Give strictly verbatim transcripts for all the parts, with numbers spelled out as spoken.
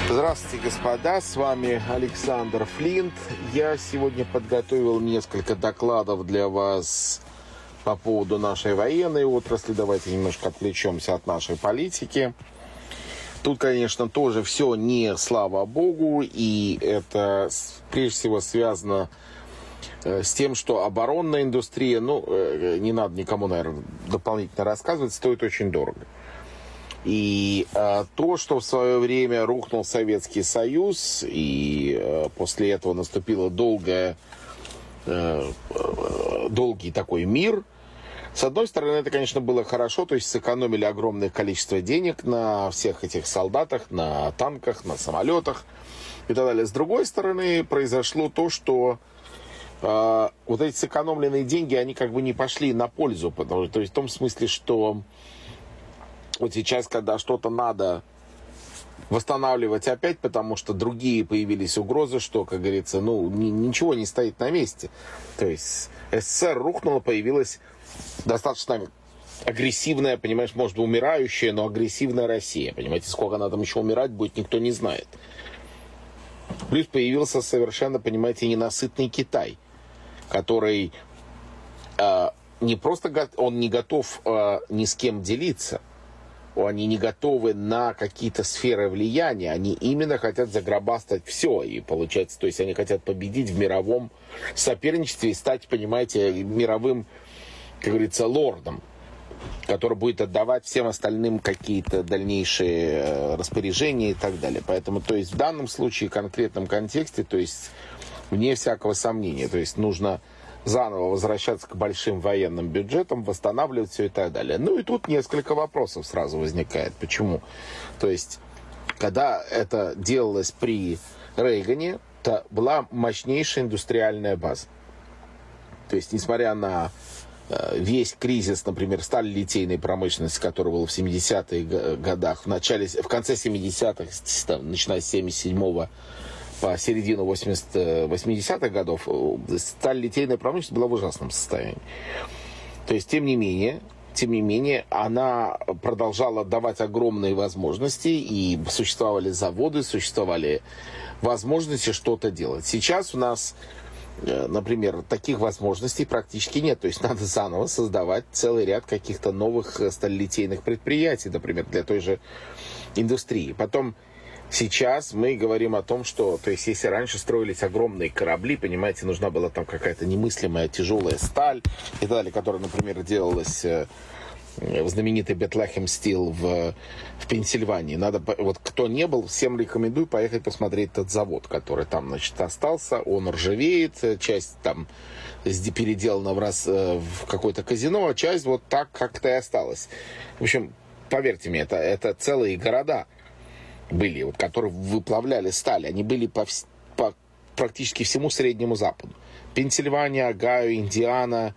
Здравствуйте, господа, с вами Александр Флинт. Я сегодня подготовил несколько докладов для вас по поводу нашей военной отрасли. Давайте немножко отвлечемся от нашей политики. Тут, конечно, тоже все не слава богу, и это прежде всего связано с тем, что оборонная индустрия, ну, не надо никому, наверное, дополнительно рассказывать, стоит очень дорого. И э, то, что в свое время рухнул Советский Союз, и э, после этого наступило долгое, э, э, долгий такой мир, с одной стороны, это, конечно, было хорошо, то есть сэкономили огромное количество денег на всех этих солдатах, на танках, на самолетах и так далее. С другой стороны, произошло то, что э, вот эти сэкономленные деньги, они как бы не пошли на пользу, потому, то есть в том смысле, что вот сейчас, когда что-то надо восстанавливать опять, потому что другие появились угрозы, что, как говорится, ну, ни, ничего не стоит на месте. То есть СССР рухнула, появилась достаточно агрессивная, понимаешь, может быть, умирающая, но агрессивная Россия. Понимаете, сколько она там еще умирать будет, никто не знает. Плюс появился совершенно, понимаете, ненасытный Китай, который э, не просто он не готов э, ни с кем делиться. Они не готовы на какие-то сферы влияния, они именно хотят загробастать все. И получается, то есть они хотят победить в мировом соперничестве и стать, понимаете, мировым, как говорится, лордом, который будет отдавать всем остальным какие-то дальнейшие распоряжения и так далее. Поэтому, то есть в данном случае, в конкретном контексте, то есть вне всякого сомнения, то есть нужно заново возвращаться к большим военным бюджетам, восстанавливать все и так далее. Ну и тут несколько вопросов сразу возникает. Почему? То есть, когда это делалось при Рейгане, то была мощнейшая индустриальная база. То есть, несмотря на весь кризис, например, сталелитейной промышленности, который был в семидесятых годах, в, начале, в конце семидесятых, начиная с семьдесят седьмого по середину восьмидесятых годов, сталелитейная промышленность была в ужасном состоянии. То есть, тем не менее, тем не менее, она продолжала давать огромные возможности, и существовали заводы, существовали возможности что-то делать. Сейчас у нас, например, таких возможностей практически нет. То есть, надо заново создавать целый ряд каких-то новых сталелитейных предприятий, например, для той же индустрии. Потом, сейчас мы говорим о том, что, то есть, если раньше строились огромные корабли, понимаете, нужна была там какая-то немыслимая тяжелая сталь и так далее, которая, например, делалась в знаменитой Бетлехем Стил в, в Пенсильвании. Надо, вот кто не был, всем рекомендую поехать посмотреть этот завод, который там, значит, остался. Он ржавеет, часть там переделана в, раз, в какое-то казино, а часть вот так как-то и осталась. В общем, поверьте мне, это, это целые города были, вот, которые выплавляли сталь. Они были по, по практически всему Среднему Западу. Пенсильвания, Огайо, Индиана,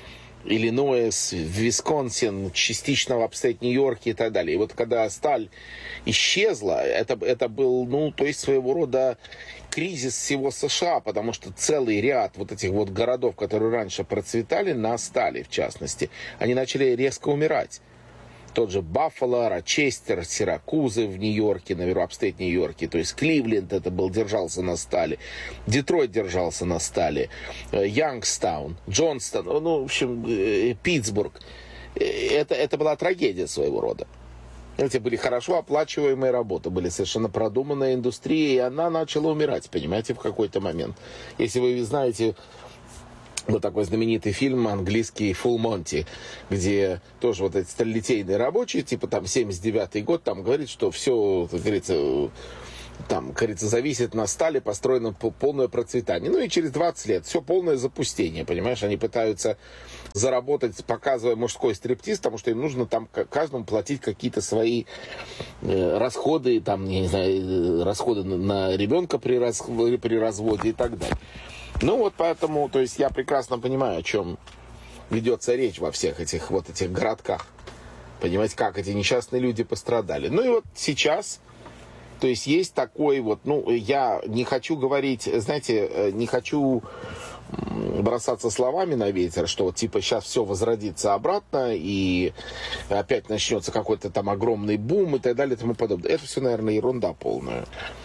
Иллинойс, Висконсин, частично в апстейт Нью-Йорке и так далее. И вот когда сталь исчезла, это, это был, ну, то есть своего рода кризис всего США, потому что целый ряд вот этих вот городов, которые раньше процветали на стали, в частности, они начали резко умирать. Тот же Баффало, Рочестер, Сиракузы в Нью-Йорке, наверное, апстейт Нью-Йорке. То есть Кливленд это был, держался на стали. Детройт держался на стали. Янгстаун, Джонстон, ну, в общем, Питтсбург. Это, это была трагедия своего рода. Эти были хорошо оплачиваемые работы, были совершенно продуманная индустрия, и она начала умирать, понимаете, в какой-то момент. Если вы знаете вот такой знаменитый фильм английский «Фулл Монти», где тоже вот эти сталелитейные рабочие, типа там семьдесят девятый год, там говорит, что все, как говорится, там, как говорится, зависит на стали, построено полное процветание. Ну и через двадцать лет все полное запустение, понимаешь, они пытаются заработать, показывая мужской стриптиз, потому что им нужно там каждому платить какие-то свои э, расходы, там, не знаю, расходы на, на ребенка при, раз, при разводе и так далее. Ну вот поэтому, то есть я прекрасно понимаю, о чем ведется речь во всех этих вот этих городках. Понимаете, как эти несчастные люди пострадали. Ну и вот сейчас, то есть есть такой вот, ну, я не хочу говорить, знаете, не хочу бросаться словами на ветер, что вот типа сейчас все возродится обратно и опять начнется какой-то там огромный бум и так далее и тому подобное. Это все, наверное, ерунда полная.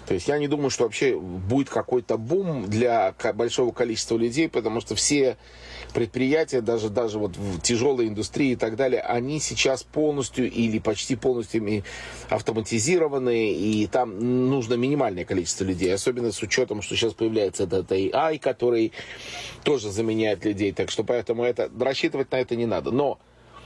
То есть я не думаю, что вообще будет какой-то бум для большого количества людей, потому что все предприятия, даже, даже вот в тяжелой индустрии и так далее, они сейчас полностью или почти полностью автоматизированы, и там нужно минимальное количество людей, особенно с учетом, что сейчас появляется этот эй ай, который тоже заменяет людей, так что поэтому это, рассчитывать на это не надо. Но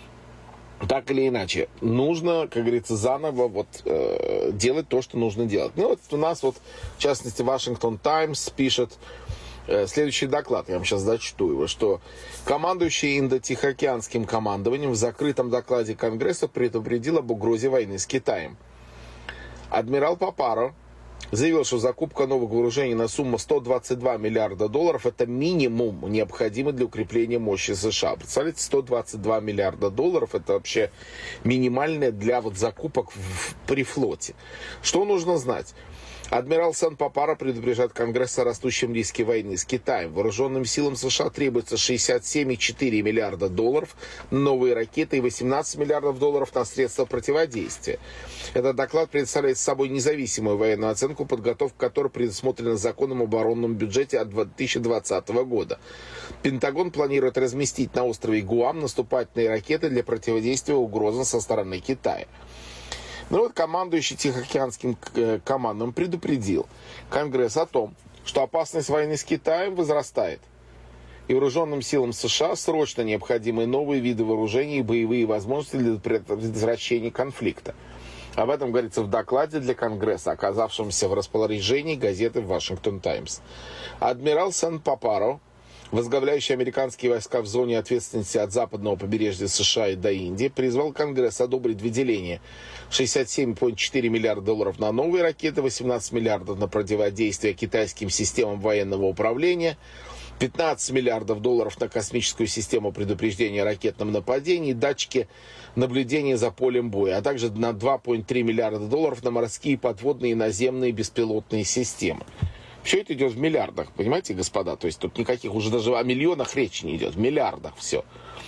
так или иначе, нужно, как говорится, заново вот, э, делать то, что нужно делать. Ну вот у нас, вот, в частности, Washington Times пишет э, следующий доклад, я вам сейчас зачту его, что командующий Индо-Тихоокеанским командованием в закрытом докладе Конгресса предупредил об угрозе войны с Китаем. Адмирал Папаро заявил, что закупка новых вооружений на сумму сто двадцать два миллиарда долларов – это минимум, необходимый для укрепления мощи США. Представляете, сто двадцать два миллиарда долларов – это вообще минимальное для вот закупок в, при флоте. Что нужно знать? Адмирал Сан-Папаро предупреждает Конгресс о растущем риске войны с Китаем. Вооруженным силам США требуется шестьдесят семь целых четыре десятых миллиарда долларов на новые ракеты и восемнадцать миллиардов долларов на средства противодействия. Этот доклад представляет собой независимую военную оценку, подготовка которой предусмотрена законом об оборонном бюджете от две тысячи двадцатого года. Пентагон планирует разместить на острове Гуам наступательные ракеты для противодействия угрозам со стороны Китая. Ну вот командующий Тихоокеанским командом предупредил Конгресс о том, что опасность войны с Китаем возрастает. И вооруженным силам США срочно необходимы новые виды вооружений и боевые возможности для предотвращения конфликта. Об этом говорится в докладе для Конгресса, оказавшемся в распоряжении газеты Washington Times. Адмирал Сан-Папаро, возглавляющий американские войска в зоне ответственности от западного побережья США и до Индии, призвал Конгресс одобрить выделение шестьдесят семь целых четыре десятых миллиарда долларов на новые ракеты, восемнадцать миллиардов на противодействие китайским системам военного управления, пятнадцать миллиардов долларов на космическую систему предупреждения ракетным нападений, датчики наблюдения за полем боя, а также на два целых три десятых миллиарда долларов на морские, подводные и наземные беспилотные системы. Все это идет в миллиардах, понимаете, господа? То есть тут никаких уже даже о миллионах речи не идет, в миллиардах все.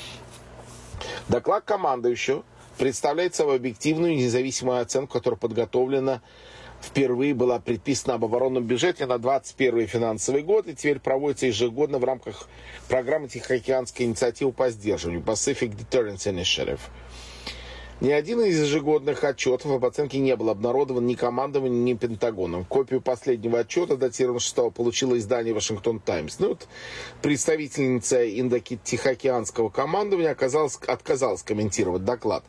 Доклад командующего представляет собой объективную и независимую оценку, которая подготовлена, впервые была предписана об оборонном бюджете на двадцать первый финансовый год и теперь проводится ежегодно в рамках программы Тихоокеанской инициативы по сдерживанию Pacific Deterrence Initiative. Ни один из ежегодных отчетов об оценке не был обнародован ни командованием, ни Пентагоном. Копию последнего отчета, датированного шестого, получило издание Washington Times. Ну, вот представительница Индо-Тихоокеанского командования оказалась, отказалась комментировать доклад.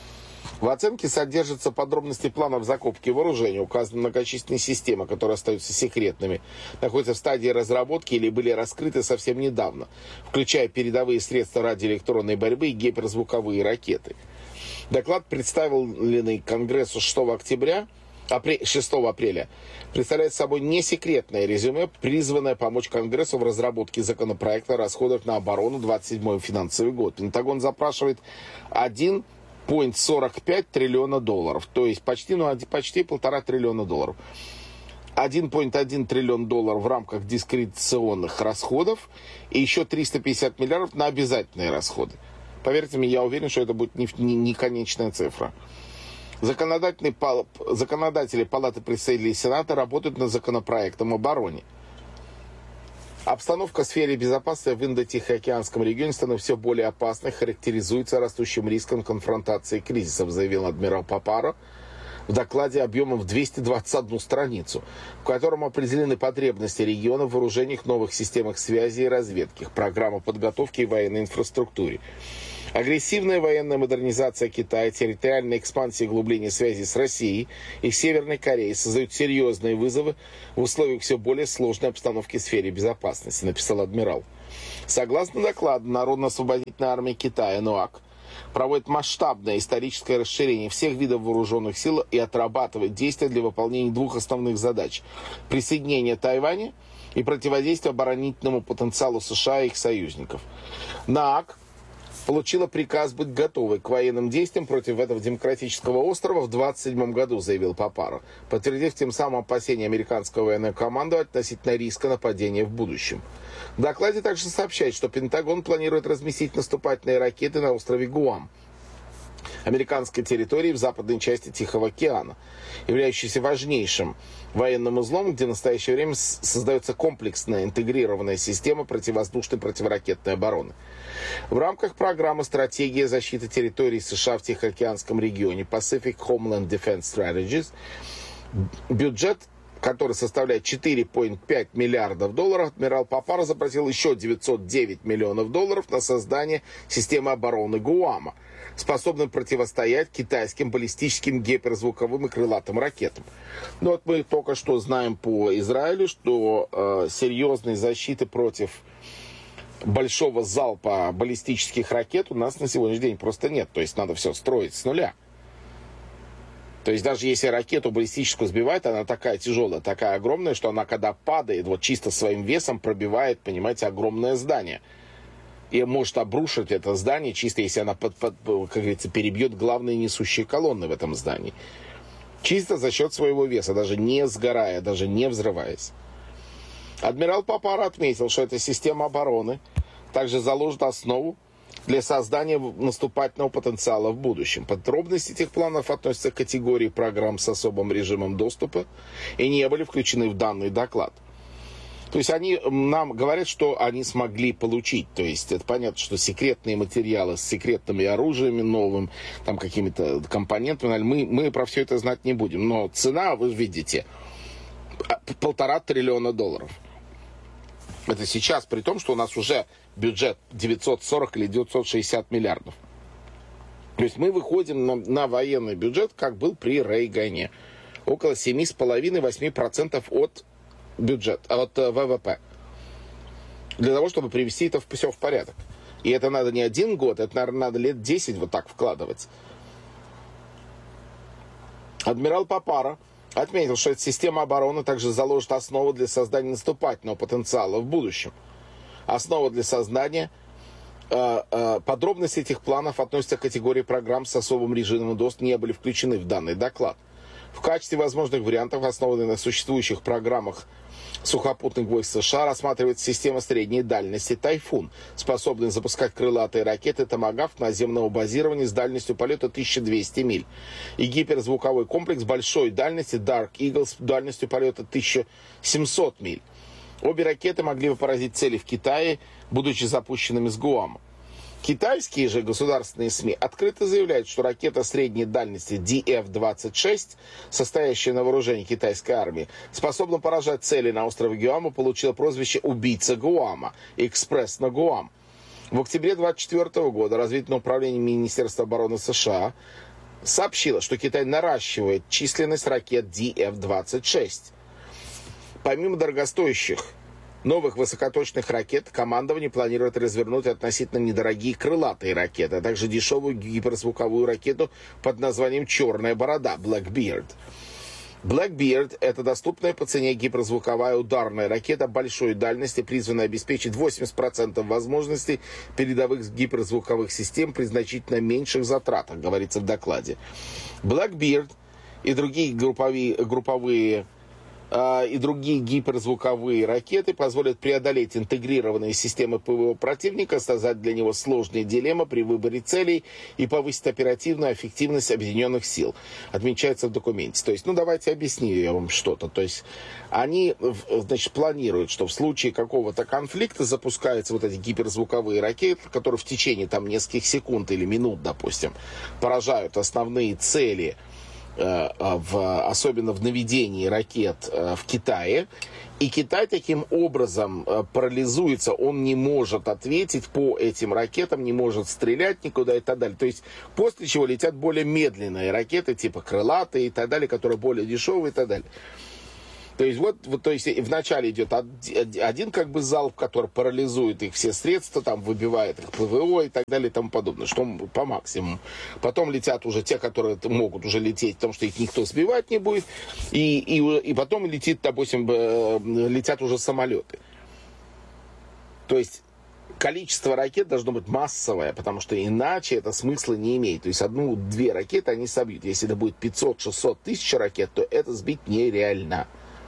В оценке содержатся подробности планов закупки вооружения, указаны многочисленные системы, которые остаются секретными, находятся в стадии разработки или были раскрыты совсем недавно, включая передовые средства радиоэлектронной борьбы и гиперзвуковые ракеты. Доклад, представленный Конгрессу шестого октября, апре, шестого апреля, представляет собой несекретное резюме, призванное помочь Конгрессу в разработке законопроекта о расходах на оборону двадцать седьмой финансовый год. Пентагон запрашивает один целых сорок пять триллиона долларов, то есть почти, ну, почти полтора триллиона долларов. один целых один триллион долларов в рамках дискреционных расходов и еще триста пятьдесят миллиардов на обязательные расходы. Поверьте мне, я уверен, что это будет не, не, не конечная цифра. Законодательные пал, законодатели Палаты представителей и Сената работают над законопроектом об обороне. Обстановка в сфере безопасности в Индо-Тихоокеанском регионе становится все более опасной, характеризуется растущим риском конфронтации кризисов, заявил адмирал Папаро в докладе объемом в двести двадцать одну страницу, в котором определены потребности региона в вооружениях, новых системах связи и разведки, программа подготовки и военной инфраструктуре. Агрессивная военная модернизация Китая, территориальная экспансия и углубление связи с Россией и Северной Кореей создают серьезные вызовы в условиях все более сложной обстановки в сфере безопасности, написал адмирал. Согласно докладу, Народно-освободительная армия Китая, НОАК, проводит масштабное историческое расширение всех видов вооруженных сил и отрабатывает действия для выполнения двух основных задач – присоединения Тайваня и противодействия оборонительному потенциалу США и их союзников. НОАК получила приказ быть готовой к военным действиям против этого демократического острова в двадцать седьмом году, заявил Папаро, подтвердив тем самым опасения американского военного командования относительно риска нападения в будущем. В докладе также сообщает, что Пентагон планирует разместить наступательные ракеты на острове Гуам. американской территории в западной части Тихого океана, являющейся важнейшим военным узлом, где в настоящее время создается комплексная интегрированная система противовоздушной противоракетной обороны. В рамках программы «Стратегия защиты территорий США в Тихоокеанском регионе» Pacific Homeland Defense Strategies бюджет, который составляет четыре целых пять десятых миллиардов долларов, адмирал Папара запросил еще девятьсот девять миллионов долларов на создание системы обороны Гуама, способной противостоять китайским баллистическим гиперзвуковым и крылатым ракетам. Но вот мы только что знаем по Израилю, что э, серьезной защиты против большого залпа баллистических ракет у нас на сегодняшний день просто нет. То есть надо все строить с нуля. То есть даже если ракету баллистическую сбивает, она такая тяжелая, такая огромная, что она, когда падает, вот чисто своим весом пробивает, понимаете, огромное здание. И может обрушить это здание, чисто если она, под, под, как говорится, перебьет главные несущие колонны в этом здании. Чисто за счет своего веса, даже не сгорая, даже не взрываясь. Адмирал Папара отметил, что эта система обороны также заложит основу для создания наступательного потенциала в будущем. Подробности этих планов относятся к категории программ с особым режимом доступа и не были включены в данный доклад. То есть они нам говорят, что они смогли получить. То есть это понятно, что секретные материалы с секретными оружиями новым, там какими-то компонентами, мы, мы про все это знать не будем. Но цена, вы видите, полтора триллиона долларов. Это сейчас, при том, что у нас уже бюджет девятьсот сорок или девятьсот шестьдесят миллиардов. То есть мы выходим на, на военный бюджет, как был при Рейгане. Около семь целых пять десятых - восемь процентов от бюджета, от ВВП. Для того, чтобы привести это все в порядок. И это надо не один год, это, наверное, надо лет десять вот так вкладывать. Адмирал Папара отметил, что эта система обороны также заложит основу для создания наступательного потенциала в будущем. Основа для создания э, э, подробности этих планов относятся к категории программ с особым режимом доступа, не были включены в данный доклад. В качестве возможных вариантов, основанных на существующих программах сухопутных войск США, рассматривается система средней дальности «Тайфун», способная запускать крылатые ракеты «Томагавк» наземного базирования с дальностью полета тысяча двести миль, и гиперзвуковой комплекс большой дальности «Dark Eagle» с дальностью полета тысяча семьсот миль. Обе ракеты могли бы поразить цели в Китае, будучи запущенными с Гуама. Китайские же государственные СМИ открыто заявляют, что ракета средней дальности ди эф двадцать шесть, состоящая на вооружении китайской армии, способна поражать цели на острове Гуам и получила прозвище «Убийца Гуама» – «Экспресс на Гуам». В октябре две тысячи двадцать четвёртого года разведывательное управление Министерства обороны США сообщило, что Китай наращивает численность ракет ди эф двадцать шесть. Помимо дорогостоящих новых высокоточных ракет, командование планирует развернуть относительно недорогие крылатые ракеты, а также дешевую гиперзвуковую ракету под названием «Черная борода» Blackbeard. Blackbeard – это доступная по цене гиперзвуковая ударная ракета большой дальности, призванная обеспечить восемьдесят процентов возможностей передовых гиперзвуковых систем при значительно меньших затратах, говорится в докладе. Blackbeard и другие групповые, групповые и другие гиперзвуковые ракеты позволят преодолеть интегрированные системы ПВО противника, создать для него сложные дилеммы при выборе целей и повысить оперативную эффективность объединенных сил, отмечается в документе. То есть, ну давайте объясню я вам что-то. То есть, они, значит, планируют, что в случае какого-то конфликта запускаются вот эти гиперзвуковые ракеты, которые в течение там нескольких секунд или минут, допустим, поражают основные цели, В, особенно в наведении ракет в Китае. И Китай таким образом парализуется, он не может ответить по этим ракетам, не может стрелять никуда и так далее. То есть после чего летят более медленные ракеты, типа крылатые и так далее, которые более дешевые и так далее. То есть вот, вот то есть вначале идет один как бы залп, который парализует их все средства, там выбивает их ПВО и так далее и тому подобное, что по максимуму. Потом летят уже те, которые могут уже лететь, потому что их никто сбивать не будет, и, и, и потом летит, допустим, летят уже самолеты. То есть количество ракет должно быть массовое, потому что иначе это смысла не имеет. То есть одну-две ракеты они собьют. Если это будет пятьсот-шестьсот тысяч ракет, то это сбить нереально.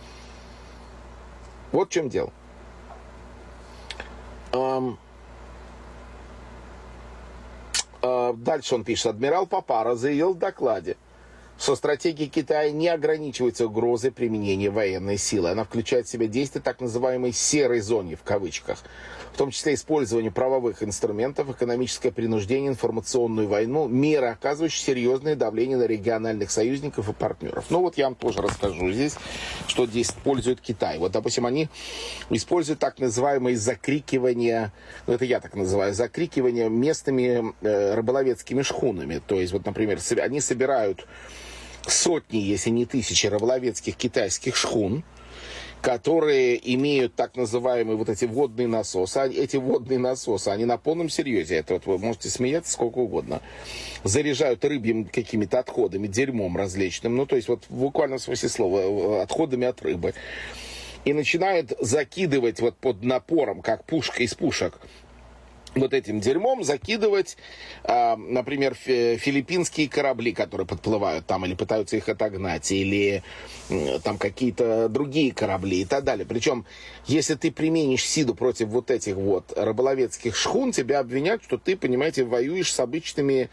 Вот в чем дело. Um, Дальше он пишет. Адмирал Папара заявил в докладе, что стратегия Китая не ограничивается угрозой применения военной силы. Она включает в себя действия так называемой «серой зоне», в кавычках, в том числе использование правовых инструментов, экономическое принуждение, информационную войну, меры, оказывающие серьезное давление на региональных союзников и партнеров. Ну вот я вам тоже расскажу здесь, что здесь использует Китай. Вот, допустим, они используют так называемые закрикивания, ну это я так называю, закрикивания местными э, рыболовецкими шхунами. То есть, вот, например, они собирают сотни, если не тысячи, рыболовецких китайских шхун, которые имеют так называемые вот эти водные насосы. Эти водные насосы, они на полном серьезе, это вот вы можете смеяться сколько угодно, заряжают рыбьим какими-то отходами, дерьмом различным, ну то есть вот в буквальном смысле слова, отходами от рыбы. И начинают закидывать вот под напором, как пушка из пушек, вот этим дерьмом закидывать, э, например, филиппинские корабли, которые подплывают там или пытаются их отогнать, или э, там какие-то другие корабли и так далее. Причем, если ты применишь силу против вот этих вот рыболовецких шхун, тебя обвинят, что ты, понимаете, воюешь с обычными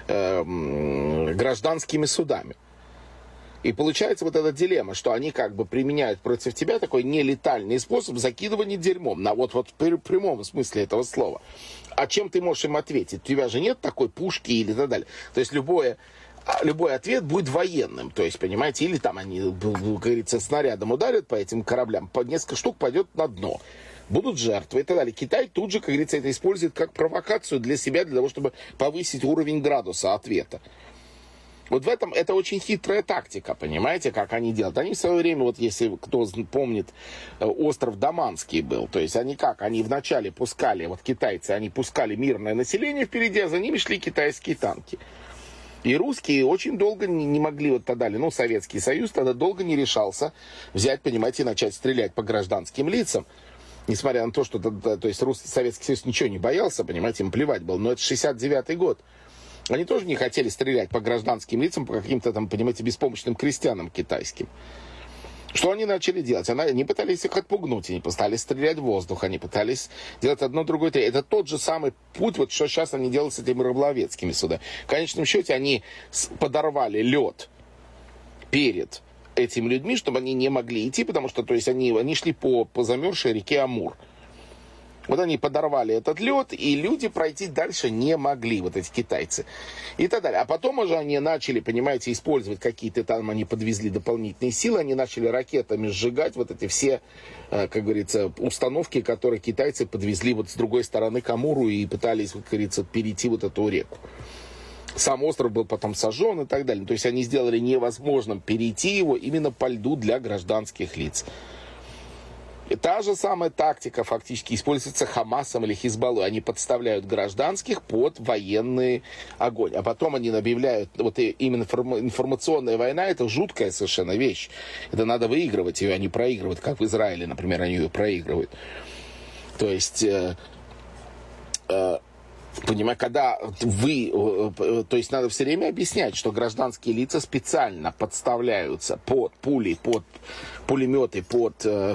э, гражданскими судами. И получается вот эта дилемма, что они как бы применяют против тебя такой нелетальный способ закидывания дерьмом, на вот, вот в прямом смысле этого слова. А чем ты можешь им ответить? У тебя же нет такой пушки или так далее. То есть любое, любой ответ будет военным. То есть, понимаете, или там они, как говорится, снарядом ударят по этим кораблям, по несколько штук пойдет на дно. Будут жертвы и так далее. Китай тут же, как говорится, это использует как провокацию для себя, для того, чтобы повысить уровень градуса ответа. Вот в этом это очень хитрая тактика, понимаете, как они делают. Они в свое время, вот если кто помнит, остров Даманский был. То есть они как? Они вначале пускали, вот китайцы, они пускали мирное население впереди, а за ними шли китайские танки. И русские очень долго не, не могли вот тогда, ну, Советский Союз тогда долго не решался взять, понимаете, и начать стрелять по гражданским лицам. Несмотря на то, что то есть Русский Советский Союз ничего не боялся, понимаете, им плевать было. Но это шестьдесят девятый год. Они тоже не хотели стрелять по гражданским лицам, по каким-то там, понимаете, беспомощным крестьянам китайским. Что они начали делать? Они пытались их отпугнуть, они пытались стрелять в воздух, они пытались делать одно, другое, третье. Это тот же самый путь, вот что сейчас они делают с этими рыболовецкими судами. В конечном счете они подорвали лед перед этими людьми, чтобы они не могли идти, потому что, то есть, они, они шли по, по замерзшей реке Амур. Вот они подорвали этот лед, и люди пройти дальше не могли, вот эти китайцы. И так далее. А потом уже они начали, понимаете, использовать какие-то там, они подвезли дополнительные силы, они начали ракетами сжигать вот эти все, как говорится, установки, которые китайцы подвезли вот с другой стороны к Амуру и пытались, как говорится, перейти вот эту реку. Сам остров был потом сожжен и так далее. То есть они сделали невозможным перейти его именно по льду для гражданских лиц. И та же самая тактика фактически используется Хамасом или Хизбаллой. Они подставляют гражданских под военный огонь. А потом они объявляют, вот именно информационная война, это жуткая совершенно вещь. Это надо выигрывать ее, а не проигрывать, как в Израиле, например, они ее проигрывают. То есть... Э, э, Понимаете, когда вы, то есть надо все время объяснять, что гражданские лица специально подставляются под пули, под пулеметы, под э,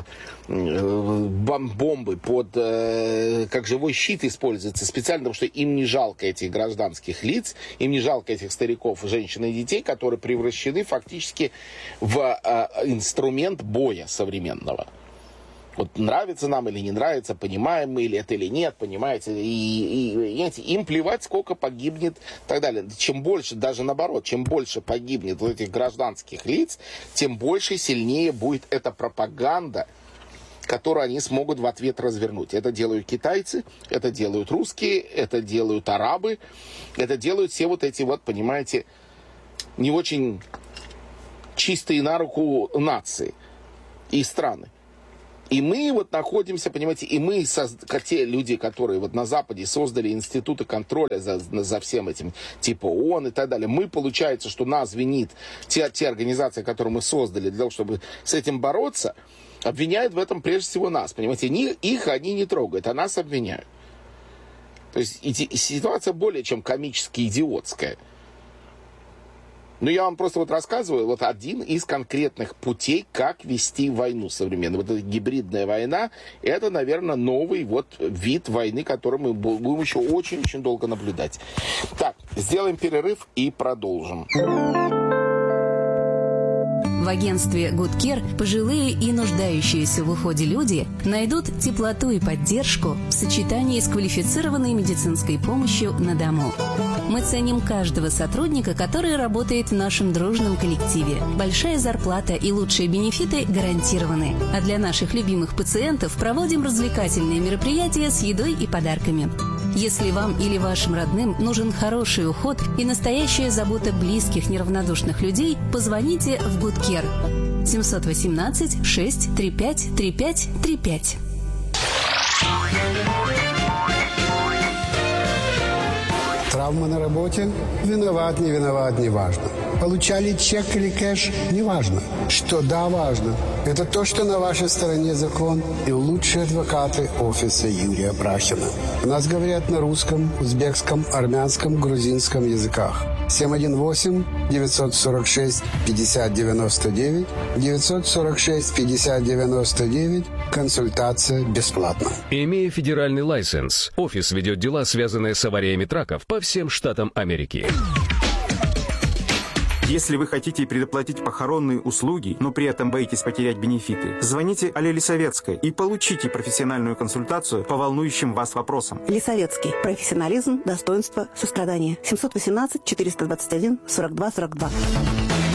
бомбы, под э, как живой щит используется специально, потому что им не жалко этих гражданских лиц, им не жалко этих стариков, женщин и детей, которые превращены фактически в э, инструмент боя современного. Вот нравится нам или не нравится, понимаем мы или это или нет, понимаете, и, и, понимаете, им плевать, сколько погибнет и так далее. Чем больше, даже наоборот, чем больше погибнет вот этих гражданских лиц, тем больше и сильнее будет эта пропаганда, которую они смогут в ответ развернуть. Это делают китайцы, это делают русские, это делают арабы, это делают все вот эти вот, понимаете, не очень чистые на руку нации и страны. И мы вот находимся, понимаете, и мы, как те люди, которые вот на Западе создали институты контроля за, за всем этим, типа ООН и так далее, мы, получается, что нас винит те, те организации, которые мы создали для того, чтобы с этим бороться, обвиняют в этом прежде всего нас, понимаете, не, их они не трогают, а нас обвиняют. То есть и, и ситуация более чем комически идиотская. Ну, я вам просто вот рассказываю, вот один из конкретных путей, как вести войну современную. Вот эта гибридная война, это, наверное, новый вот вид войны, который мы будем еще очень-очень долго наблюдать. Так, сделаем перерыв и продолжим. В агентстве Good Care пожилые и нуждающиеся в уходе люди найдут теплоту и поддержку в сочетании с квалифицированной медицинской помощью на дому. Мы ценим каждого сотрудника, который работает в нашем дружном коллективе. Большая зарплата и лучшие бенефиты гарантированы. А для наших любимых пациентов проводим развлекательные мероприятия с едой и подарками. Если вам или вашим родным нужен хороший уход и настоящая забота близких, неравнодушных людей, позвоните в Good Care. семь один восемь шесть три пять три пять три пять. Травма на работе? Виноват, не виноват, не важно. Получали чек или кэш? Не важно. Что да, важно. Это то, что на вашей стороне закон и лучшие адвокаты офиса Юрия Брахина. У нас говорят на русском, узбекском, армянском, грузинском языках. семь один восемь девятьсот сорок шесть пятьдесят девяносто девять девятьсот сорок шесть пятьдесят девяносто девять. Консультация бесплатна. Имея федеральный лайсенс, офис ведет дела, связанные с авариями траков по всем штатам Америки. Если вы хотите предоплатить похоронные услуги, но при этом боитесь потерять бенефиты, звоните Алле Лисовецкой и получите профессиональную консультацию по волнующим вас вопросам. Лисовецкий. Профессионализм, достоинство, сострадание. семь один восемь четыреста двадцать один сорок два сорок два.